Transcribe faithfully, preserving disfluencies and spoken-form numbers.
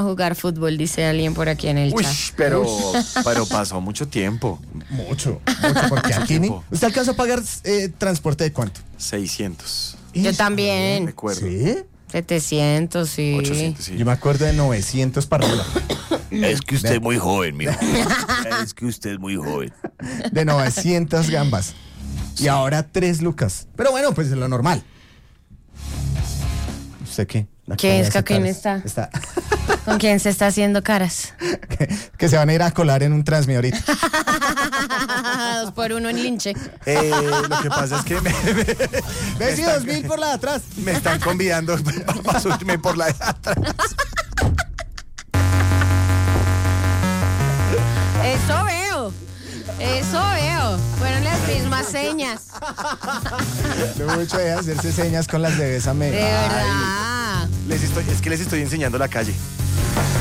jugar fútbol, dice alguien por aquí en el Uy, chat. pero, pero pasó mucho tiempo. Mucho, mucho, porque aquí ni... tiempo. ¿Usted alcanzó a pagar eh, transporte de cuánto? seiscientos. Yo también. Recuerdo. ¿Sí? setecientos, sí. ochocientos, sí. Yo me acuerdo de novecientos para arriba. Es que usted es muy joven, mijo. Es que usted es muy joven. De novecientas gambas. Y ahora tres lucas. Pero bueno, pues es lo normal. ¿Usted qué? La ¿Qué cara es? de ¿Con quién caras. está? Está. ¿Con quién se está haciendo caras? que, que se van a ir a colar en un Transmi ahorita. Dos por uno en linche. Eh, lo que pasa es que me, me, Ve si dos mil por la de atrás. me están convidando para subirme por la de atrás. Eso veo. Eso veo. Fueron las mismas señas. Lo mucho de hacerse señas con las de esa De mega. verdad. Les estoy, es que les estoy enseñando la calle.